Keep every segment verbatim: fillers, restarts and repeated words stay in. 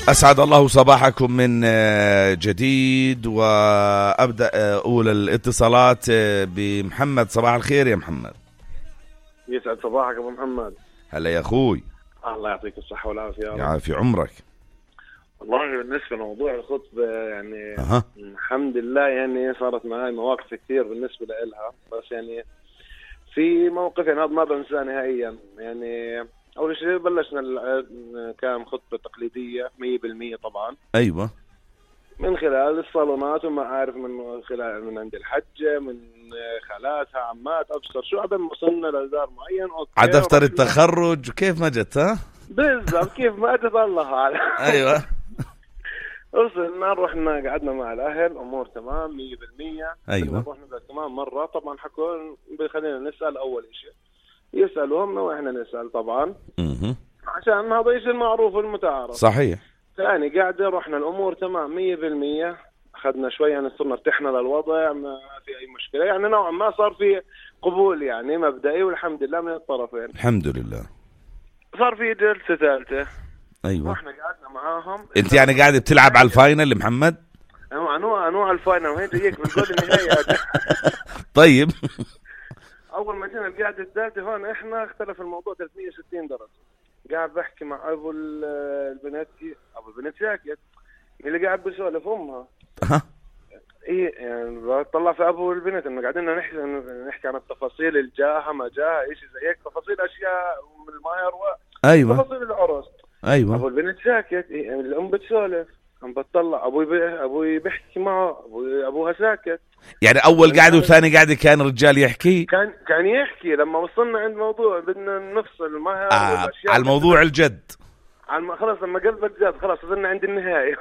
أسعد الله صباحكم من جديد، وأبدأ أولى الاتصالات بمحمد. صباح الخير يا محمد. يسعد صباحك أبو محمد. هلا يا أخوي. الله يعطيك الصحة والعافية. يعافي عمرك. والله بالنسبة لموضوع الخطبة يعني أه. الحمد لله يعني صارت معي مواقف كثير بالنسبة لها، بس يعني في موقف يعني هذا ما بنساه نهائيا. يعني أول شيء بلشنا كان خطبة تقليدية مية بالمية طبعا. أيوة. من خلال الصالونات وما عارف من خلال من عند الحجة من خالاتها عمات أبصر شو عبين وصلنا لدار معين. عاد دفتر التخرج كيف ما جت؟ ها بالضبط كيف ما جت الله أعلم. أيوة. وصلنا رحنا قعدنا مع الأهل أمور تمام مية بالمية. أيوة. رحنا كمان مرة طبعا حكون بخلينا نسأل أول شيء يسألوهم وإحنا نسأل طبعا اها عشان هذا شيء المعروف والمتعارف. صحيح. ثاني قاعدة رحنا الأمور تمام مية بالمية. أخذنا شوي يعني صرنا ارتحنا للوضع ما في أي مشكلة يعني نوعا ما صار في قبول يعني مبدئي والحمد لله من الطرفين. الحمد لله. صار في جلسة ثالثة. أيوة. رحنا قعدنا معاهم. أنت يعني قاعد بتلعب على الفاينل محمد؟ أنواع أنواع أنواع الفاينل وين جايك بالجول النهائي. طيب. أول ما جينا القعدة الثالثة هون إحنا اختلف الموضوع ثلاثمية وستين درجة. قاعد بحكي مع أبو البنات أبو البنات ساكت اللي قاعد بيسولف أمها. ها. إيه يعني بطلع في أبو البنات إنه قاعدين نحكي نحكي عن التفاصيل الجاها ما جاها إيش زي هيك تفاصيل أشياء من الماير و. أيوة. تفاصيل العرس. أيوة. أبو البنات ساكت إيه الأم بتسولف عم بتطلع أبوي بي... أبوي بيحكي معه أبوي أبوها ساكت. يعني أول قاعد وثاني قاعد كان رجال يحكي. كان كان يحكي لما وصلنا عند موضوع بدنا نفصل الماير آه والأشياء على الموضوع الجد. على خلاص لما قلبت زاد خلاص وصلنا عند النهاية.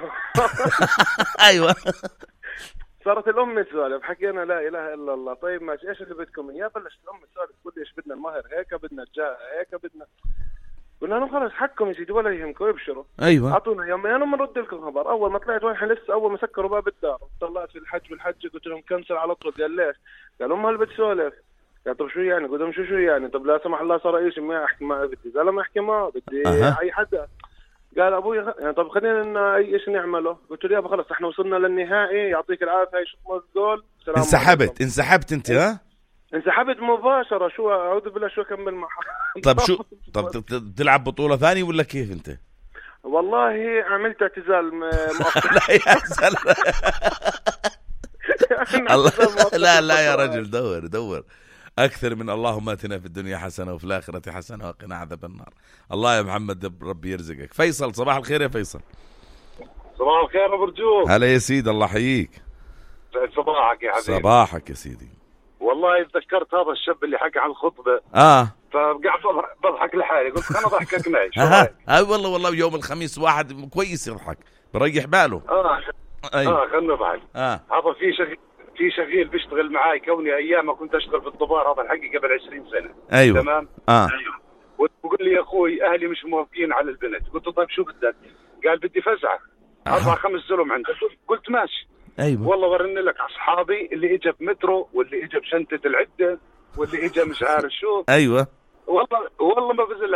أيوة. صارت الأم تسولف حكينا لا إله إلا الله. طيب ماشي إيش اللي بدكم إياه؟ بلشت الأم تسولف تقول إيش بدنا المهر هيك بدنا الجاه هيك بدنا. قلنا لهم خلاص حقكم يا سيدي ولا يهمكم ابشروا. أيوة. أعطونا يومين وبنرد لكم خبر. أول ما طلعت وين لسه أول ما سكروا باب الدار طلعت في الحج والحج قلت لهم كنسل على طول. قال ليش؟ قالوا أمها اللي بتسولف. قال طب شو يعني؟ قلت لهم شو شو يعني؟ طب لا سمح الله صار إيش ما أحكي ما بدي قال ما أحكي ما بدي أه. أي حدا. قال أبوي يعني طب خلينا إيش نعمله؟ قلت له يابا خلاص إحنا وصلنا للنهائي يعطيك العافية هاي شو الجول. انسحبت انسحبت أنت ها؟ انسحبت مباشرة. شو أعوذ بالله شو أكمل معها. طب شو طب تلعب بطولة ثانية ولا كيف أنت؟ والله عملت اعتزال مؤقت. لا يا سلام. لا لا يا رجل دور دور أكثر من اللهم آتنا في الدنيا حسنة وفي الآخرة حسنة وقنا عذاب النار. الله يا محمد ربي يرزقك. فيصل صباح الخير يا فيصل. صباح الخير أبو رجوع. هلا يا سيد الله حييك. صباحك يا حبيبي. صباحك يا سيدي. والله تذكرت هذا الشاب اللي حكى عن الخطبة. آه فقاعد بضحك لحالي قلت أنا ضحكك معي. ها والله والله يوم الخميس واحد كويس يضحك بريح باله. آه أيوة. آه خلنا نضحك. آه هذا في شغل في شغيل بيشتغل معاي كوني أيام ما كنت أشتغل في الطبار هذا الحقي قبل عشرين سنة. أيوة. تمام. آه وتقول لي يا أخوي أهلي مش موافقين على البنت. قلت طيب شو بدك؟ قال بدي فزعة أربع خمس زلم عندك. قلت ماشي. أيوة. والله ورني لك أصحابي اللي إجا بمترو واللي إجا بشنطة العدة واللي إجا مش عارف شو. أيوة. والله والله ما بزل